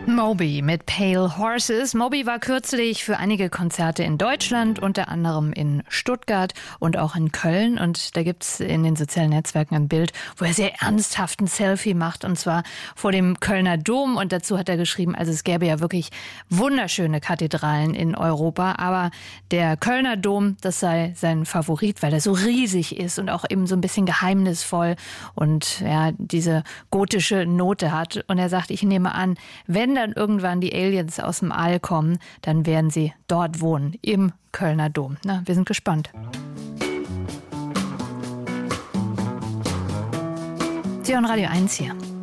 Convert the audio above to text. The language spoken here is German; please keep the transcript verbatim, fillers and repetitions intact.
Moby mit Pale Horses. Moby war kürzlich für einige Konzerte in Deutschland, unter anderem in Stuttgart und auch in Köln. Und da gibt's in den sozialen Netzwerken ein Bild, wo er sehr ernsthaft ein Selfie macht, und zwar vor dem Kölner Dom. Und dazu hat er geschrieben, also es gäbe ja wirklich wunderschöne Kathedralen in Europa, aber der Kölner Dom, das sei sein Favorit, weil er so riesig ist und auch eben so ein bisschen geheimnisvoll und ja, diese gotische Note hat. Und er sagt, ich nehme an, wenn dann irgendwann die Aliens aus dem All kommen, dann werden sie dort wohnen, im Kölner Dom. Na, wir sind gespannt. Sie hören Radio eins hier.